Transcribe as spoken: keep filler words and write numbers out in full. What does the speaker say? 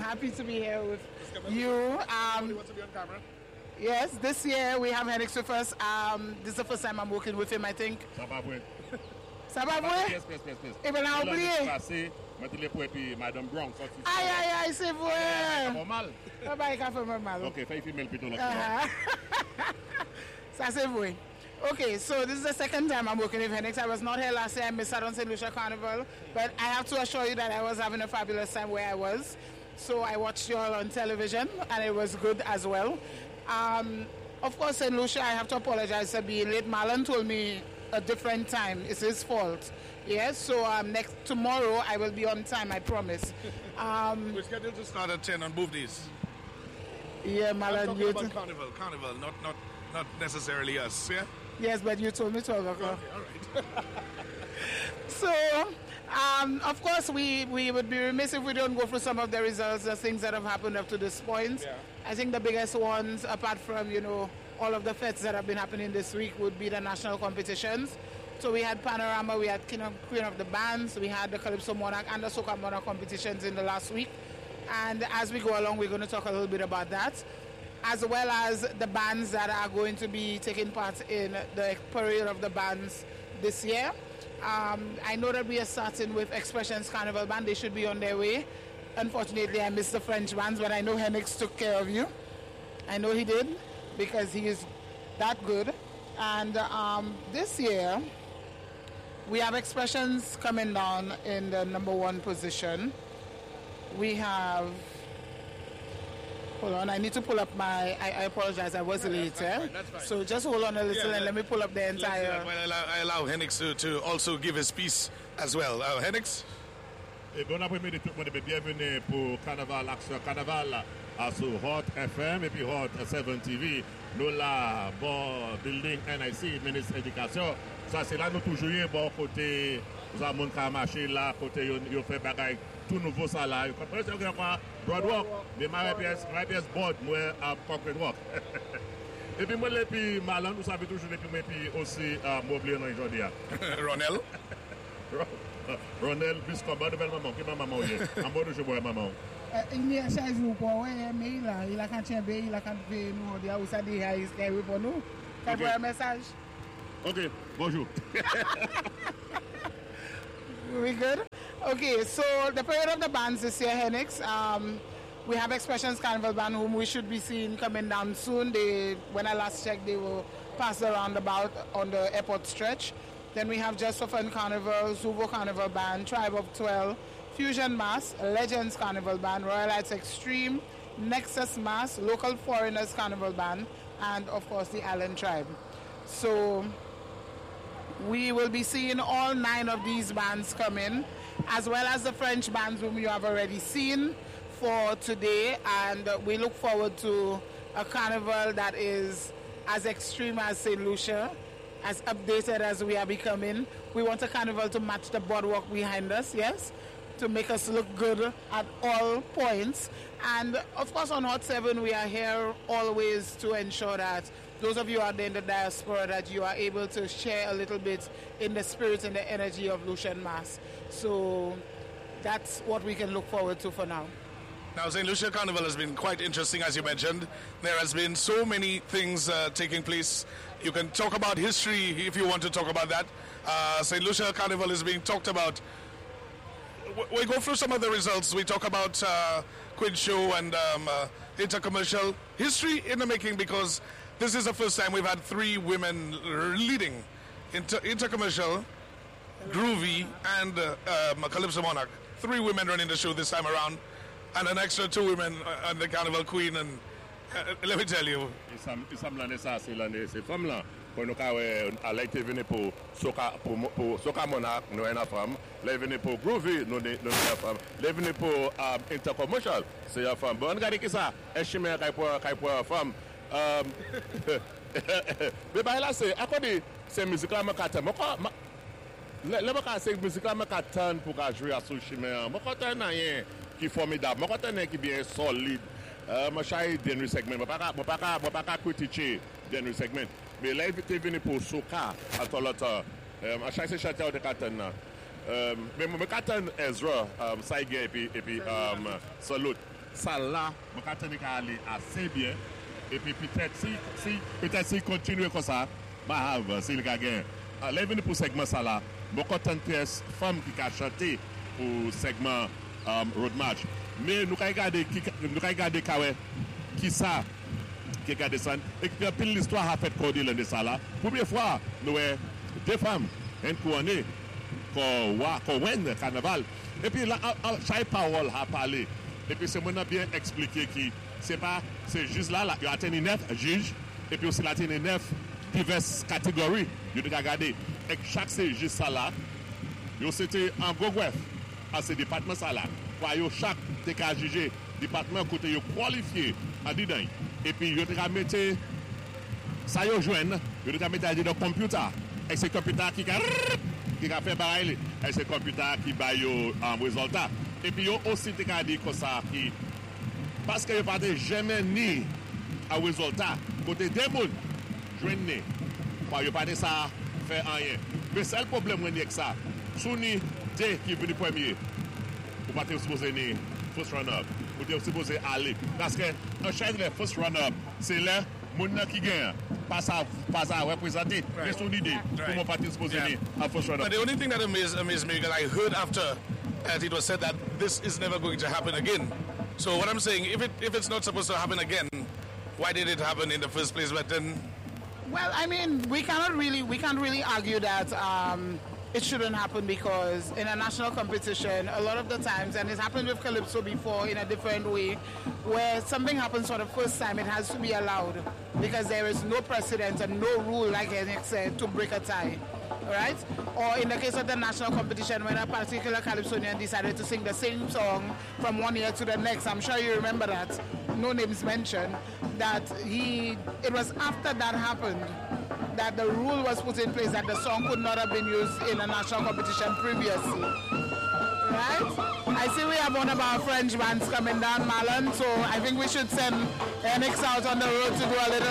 happy to be here with you. Um, wants to be on camera. Yes, this year we have Henix with us. Um, this is the first time I'm working with him, I think. Zimbabwe. Zimbabwe? Yes, yes, yes, yes. Et bien là, oublié. Maintenant, pour puis Madame Brown. Aïe, aïe, aïe, c'est vrai. Pas mal. Ah bah, il a fait mal. Ok, fais femelle plutôt là. Ça, c'est vrai. Okay, so this is the second time I'm working with Henix. I was not here last year. I missed out on Saint Lucia Carnival. But I have to assure you that I was having a fabulous time where I was. So I watched you all on television, and it was good as well. Um, of course, Saint Lucia, I have to apologize for being late. Marlon told me a different time. It's his fault. Yes, so um, next tomorrow I will be on time, I promise. Um, We're scheduled to start at ten on both days. Yeah, Marlon. I'm talking about Carnival, Carnival, not, not, not necessarily us, yeah? Yes, but you told me twelve o'clock. Okay, all right. So, um, of course, we, we would be remiss if we don't go through some of the results, the things that have happened up to this point. Yeah. I think the biggest ones, apart from, you know, all of the fests that have been happening this week, would be the national competitions. So we had Panorama, we had King of, Queen of the Bands, we had the Calypso Monarch and the Soca Monarch competitions in the last week. And as we go along, we're going to talk a little bit about that, as well as the bands that are going to be taking part in the Parade of the Bands this year. Um, I know that we are starting with Expressions Carnival Band. They should be on their way. Unfortunately, I missed the French bands, but I know Henix took care of you. I know he did, because he is that good. And um, this year, we have Expressions coming down in the number one position. We have... Hold on, I need to pull up my... I, I apologize, I was No, late. that's fine, that's fine. So just hold on a little Yeah, and let me pull up the entire... Let, well, I allow, I allow Henix to, to also give his piece as well. Uh, Henix? Et bon après-midi tout le monde, bienvenue pour Carnaval Action Carnaval sur Hot F M et puis Hot seven T V. Nous là, bon building N I C, ministre de l'Éducation. Ça c'est là nous toujours bon côté, nous avons un marché là côté yo fait bagaille tout nouveau ça là. Vous comprenez ce que quoi? Broadwalk, mais ma pièce, ma pièce board moi à Concrete Walk. Et puis moi et puis Marlon nous savons toujours et puis puis aussi à Moblier dans aujourd'hui. Ronel? Ronel, plus comme bonne belle maman, qui ma maman est. En bonne je vois maman. Il y a chaque jour pour ouais, mais il a il a quand il il a quand fait nous dire où ça dit il est pour nous. Ça voit un message. OK, bonjour. We good? Okay, so the Parade of the Bands this year, Henix. Um, we have Expressions Carnival Band, whom we should be seeing coming down soon. They, when I last checked, they will pass the roundabout on the airport stretch. Then we have Just for Fun Carnival, Zuvo Carnival Band, Tribe of twelve, Fusion Mass, Legends Carnival Band, Royalites Extreme, Nexus Mass, Local Foreigners Carnival Band, and of course the Island Tribe. So we will be seeing all nine of these bands come in, as well as the French bands whom you have already seen for today. And we look forward to a carnival that is as extreme as Saint Lucia, as updated as we are becoming. We want a carnival to match the boardwalk behind us, yes, to make us look good at all points. And of course on Hot seven we are here always to ensure that those of you out there in the diaspora, that you are able to share a little bit in the spirit and the energy of Lucian Mass. So that's what we can look forward to for now. Now, Saint Lucia Carnival has been quite interesting, as you mentioned. There has been so many things uh, taking place. You can talk about history if you want to talk about that. Uh, Saint Lucia Carnival is being talked about. We go through some of the results. We talk about uh, Quid Show and um, uh, Intercommercial. History in the making, because this is the first time we've had three women leading Inter- Intercommercial, Groovy, and uh, um, Calypso Monarch. Three women running the show this time around. And an extra two women and the Carnival Queen, and uh, let me tell you. Isam l'année ça c'est l'année ces femmes là pour nous qu'elle a été venue pour Soca pour pour Soca Monarch nous une femme, elle est venue pour Groovy nous nous une femme, elle est venue pour Intercommercial c'est une femme. Bon regardez qui ça, est chemin qu'elle pour qu'elle pour femme. Mais bah là c'est à côté c'est musique là m'attend. Moi le le pas c'est musique là m'attend pour jouer à ce chemin. Moi quand rien qui est formidable, moi quand qui bien solide. Euh, moi j'ai dernier segment, moi pas moi pas moi pas critiquer dernier segment. Mais là il est venu pour Soca à Tolota. Euh, à chaque chanteur de Katana. Euh, mais moi Katana Ezra, um, Saïgé et puis et puis um, Salut. salle là, je pense qu'elle aller assez bien. Et puis peut-être si, si, peut-être si continue comme ça, bah, s'il gagne. Là, il venu pour le segment ça là. Je suis content de femmes qui ont chanté pour le segment um, Road March. Mais nous avons regardé qui, nous avons regardé qui ça, qui a regardé ça. Et puis l'histoire a fait coder dans ça là. Première fois, nous avons deux femmes, une couronnée, qui ont le carnaval. Et puis là, chaque parole a parlé. Et puis c'est maintenant bien expliqué que c'est pas, c'est juste là, là il y a neuf juges, et puis aussi il y a neuf diverses catégories. Vous devez regarder. Et chaque c'est juste ça là, c'était un gros greffe à ce département ça là. Chaque cas jugé, département côté qualifié à dedans. Et puis vous devez mettre ça, vous joignent, vous devez mettre dans le computer. Et c'est le computer qui a qui a fait pareil, et c'est le computer qui a un résultat. Et puis aussi te ka dit comme ça qui parce que pas jamais ni à résultat côté des monde joindre pas yo pas ça fait rien mais c'est le problème avec ça souni dès qui venu premier ou pas supposé ni first run up ou tu supposé aller parce que un chef de first run up c'est là mon qui gagne pas ça pas ça représenter mais son idée comment pas supposé ni à first run up. But the only thing that amazed, amazed me because I heard after as it was said that this is never going to happen again. So what I'm saying, if it if it's not supposed to happen again, why did it happen in the first place? But then, well, I mean, we cannot really we can't really argue that um, it shouldn't happen because in a national competition, a lot of the times, and it's happened with Calypso before in a different way, where something happens for the first time, it has to be allowed because there is no precedent and no rule, like Henrik said, to break a tie. Right? Or in the case of the national competition, when a particular Calypsonian decided to sing the same song from one year to the next, I'm sure you remember that, no names mentioned, that he, it was after that happened that the rule was put in place that the song could not have been used in a national competition previously. Right? I see we have one of our French bands coming down, Marlon, so I think we should send Enix out on the road to do a little